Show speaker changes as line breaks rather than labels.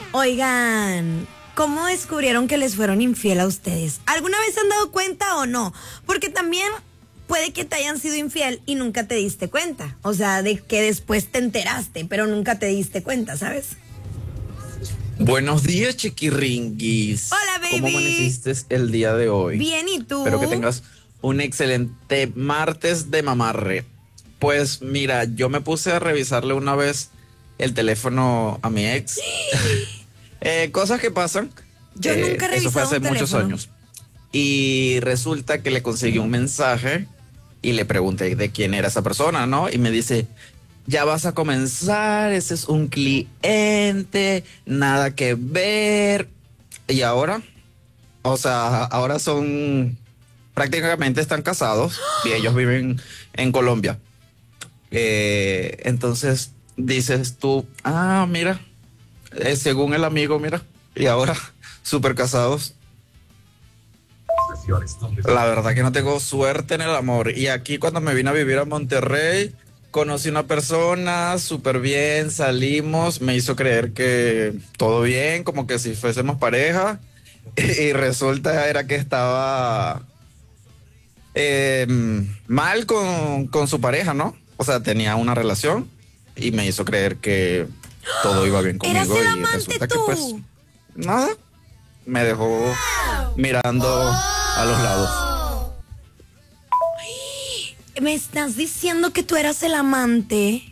Oigan, ¿cómo descubrieron que les fueron infiel a ustedes? ¿Alguna vez se han dado cuenta o no? Porque también puede que te hayan sido infiel y nunca te diste cuenta. O sea, de que después te enteraste, pero nunca te diste cuenta, ¿sabes?
Buenos días, chiquirringuis.
Hola, baby.
¿Cómo amaneciste el día de hoy?
Bien, ¿y tú?
Espero que tengas un excelente martes de mamarre. Pues mira, yo me puse a revisarle una vez el teléfono a mi ex. Cosas que pasan.
Yo nunca he
Eso fue
revisado
hace
un
muchos
teléfono.
años. Y resulta que le conseguí un mensaje y le pregunté de quién era esa persona, ¿no? Y me dice, ya vas a comenzar, ese es un cliente, nada que ver. Y ahora, o sea, ahora prácticamente están casados y ellos viven en Colombia. Entonces dices tú, mira, según el amigo, mira, y ahora súper casados. La verdad que no tengo suerte en el amor. Y aquí cuando me vine a vivir a Monterrey, conocí una persona súper bien, salimos, me hizo creer que todo bien, como que si fuésemos pareja. Y resulta era que estaba mal con su pareja, ¿no? O sea, tenía una relación y me hizo creer que todo iba bien
¿Eras
conmigo
el
y
amante
resulta que
tú?
pues nada, me dejó mirando a los lados.
¿Me estás diciendo que tú eras el amante?